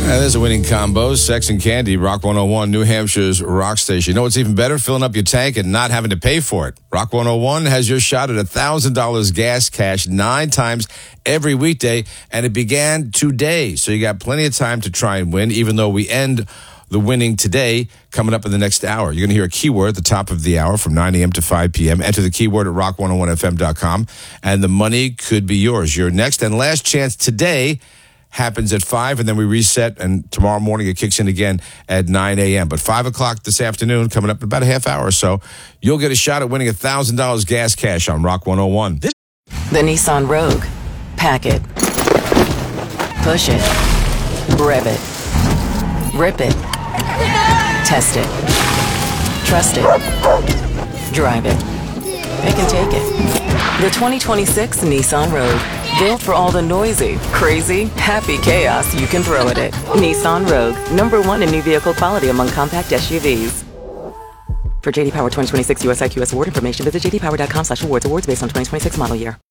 There's a winning combo. Sex and Candy, Rock 101, New Hampshire's rock station. You know what's even better? Filling up your tank and not having to pay for it. Rock 101 has your shot at $1,000 gas cash 9 times every weekday, and it began today. So you got plenty of time to try and win, even though we end the winning today coming up in the next hour. You're going to hear a keyword at the top of the hour from 9 a.m. to 5 p.m. Enter the keyword at rock101fm.com, and the money could be yours. Your next and last chance today happens at 5, and then we reset, and tomorrow morning it kicks in again at 9 a.m. But 5 o'clock this afternoon, coming up in about a half hour or so, you'll get a shot at winning $1,000 gas cash on Rock 101. The Nissan Rogue. Pack it. Push it. Rev it. Rip it. Test it. Trust it. Drive it. Pick and take it. The 2026 Nissan Rogue. Built for all the noisy, crazy, happy chaos you can throw at it. Nissan Rogue, #1 in new vehicle quality among compact SUVs. For JD Power 2026 US IQS award information, visit jdpower.com/awards. Awards based on 2026 model year.